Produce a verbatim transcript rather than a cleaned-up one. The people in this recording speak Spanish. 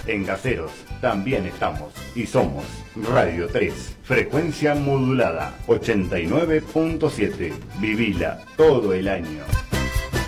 En Caseros también estamos y somos Radio tres, frecuencia modulada ochenta y nueve punto siete. Vivila todo el año.